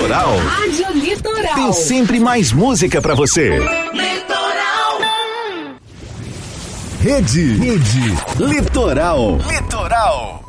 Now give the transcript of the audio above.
Litoral. Rádio Litoral. Tem sempre mais música pra você. Litoral. Rede Litoral.